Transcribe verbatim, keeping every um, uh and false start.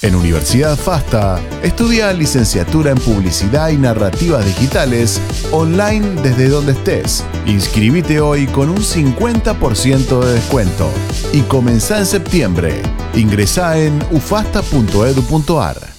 En Universidad FASTA, estudia licenciatura en Publicidad y Narrativas Digitales online desde donde estés. Inscribite hoy con un cincuenta por ciento de descuento y comenzá en septiembre. Ingresá en ufasta punto edu punto ar.